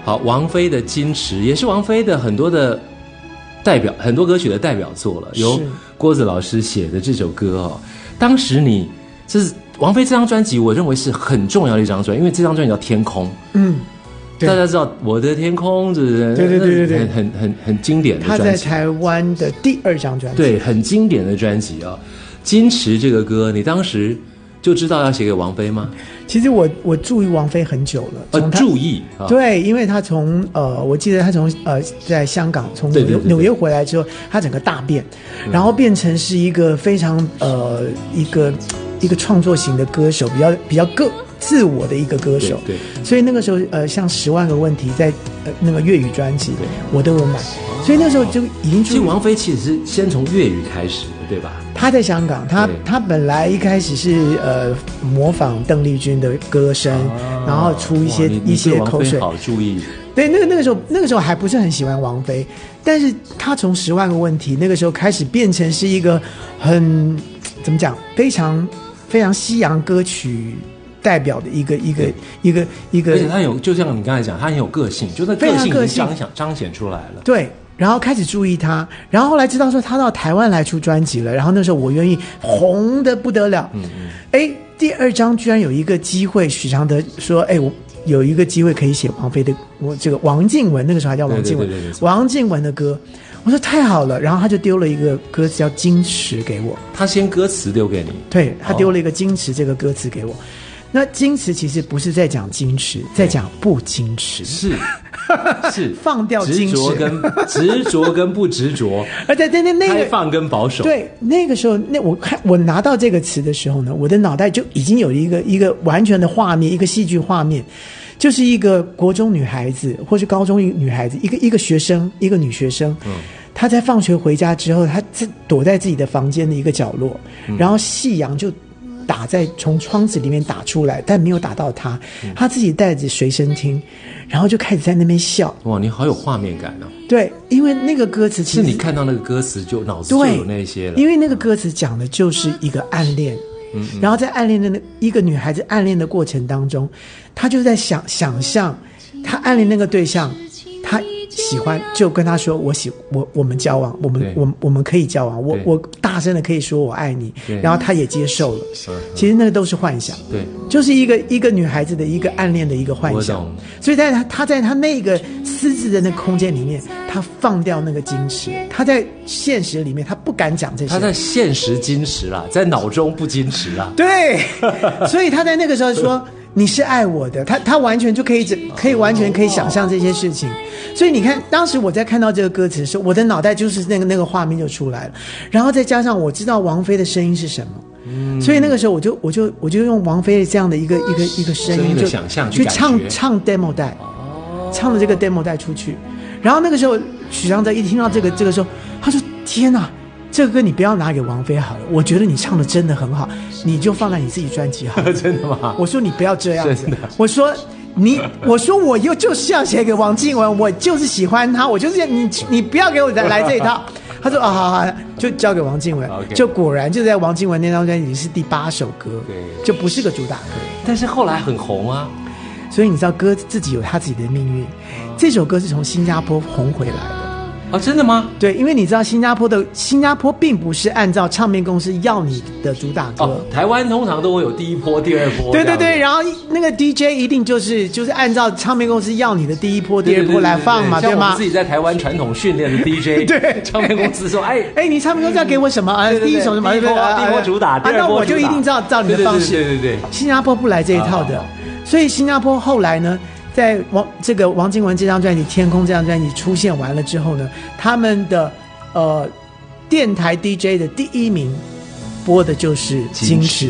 好，王菲的《矜持》也是王菲的很多的代表，很多歌曲的代表作了，由郭子老师写的这首歌哦。当时这是王菲这张专辑，我认为是很重要的一张专辑，因为这张专辑叫《天空》。大家知道我的天空，对，很经典的专辑。 他在台湾的第2张专辑， 对，很经典的专辑啊。矜持这个歌，你当时就知道要写给王菲吗？ 其实我注意王菲很久了。 注意对，因为他从我记得他从在香港从纽约回来之后，他整个大变，然后变成是一个非常一个创作型的歌手，比较自我的一个歌手。 对， 所以那个时候像10万个问题在那个粤语专辑我都有买，所以那时候就已经。 其实王菲其实是先从粤语开始的，对吧？ 他在香港，他本来一开始是模仿邓丽君的歌声，然后出一些口水。 好注意。 对，那个时候还不是很喜欢王菲，但是他从10万个问题那个时候开始变成是一个很怎么讲，非常非常西洋歌曲代表的一个， 而且他有，就像你刚才讲，他很有个性，就那个性已经彰显出来了。 对。然后开始注意他，然后后来知道说他到台湾来出专辑了，然后那时候我愿意红得不得了。第2张居然有一个机会，许常德说我有一个机会可以写王菲的，我这个王靖雯，那个时候还叫王靖雯，王靖雯的歌，我说太好了，然后他就丢了一个歌词叫矜持给我。 他先歌词丢给你？对， 他丢了一个矜持这个歌词给我。那矜持其实不是在讲矜持，在讲不矜持。是放掉矜持， 执着跟不执着， 对，那个开放跟保守。 对，那个时候，我拿到这个词的时候呢，我的脑袋就已经有一个完全的画面，一个戏剧画面，就是一个国中女孩子或是高中女孩子，一个学生，一个女学生，她在放学回家之后，她躲在自己的房间的一个角落，然后夕阳就从窗子里面打出来，但没有打到他，他自己带着随身听，然后就开始在那边笑。 哇，你好有画面感哦。 对，因为那个歌词其实是你看到那个歌词就脑子就有那些了。 因为那个歌词讲的就是一个暗恋，然后在暗恋的一个女孩子暗恋的过程当中，她就在想象她暗恋那个对象，她喜欢就跟他说我们交往，我们可以交往，我大声的可以说我爱你，然后他也接受了。其实那个都是幻想， 对， 就是一个女孩子的一个暗恋的一个幻想。所以他在他那个私自的那个空间里面，他放掉那个矜持，他在现实里面他不敢讲这些， 他在现实矜持啦，在脑中不矜持啦。 对，所以他在那个时候说你是爱我的，他完全就可以完全可以想象这些事情。所以你看，当时我在看到这个歌词的时候，我的脑袋就是那个画面就出来了，然后再加上我知道王菲的声音是什么，所以那个时候我就用王菲这样的一个声音就想象去唱 demo 带，唱了这个 demo 带出去。然后那个时候许常德一听到这个时候，他说天哪，这个歌你不要拿给王菲好了，我觉得你唱的真的很好，你就放在你自己专辑好了。 真的吗？ 我说你不要这样子，我说我就是要写给王靖雯，我就是喜欢她，我就是你不要给我来这一套。他说好，就交给王靖雯。就果然就在王靖雯那张专辑是第8首歌，就不是个主打歌， 但是后来很红啊。 所以你知道歌自己有他自己的命运。这首歌是从新加坡红回来的。 哦，真的吗？ 对，因为你知道新加坡并不是按照唱片公司要你的主打歌。 台湾通常都会有第一波、第二波。 对，然后那个 DJ 一定就是按照唱片公司要你的第一波、第二波来放嘛，对吗？ 像我们自己在台湾传统训练的 DJ， 对，唱片公司说， 你唱片公司要给我什么？第一首什么？ 第一波主打，第二波主打， 那我就一定照你的方式。 对。 新加坡不来这一套的，所以新加坡后来呢？在王靖雯这张专辑《天空》这张专辑出现完了之后呢，他们的电台 DJ 的第1名播的就是《矜持》。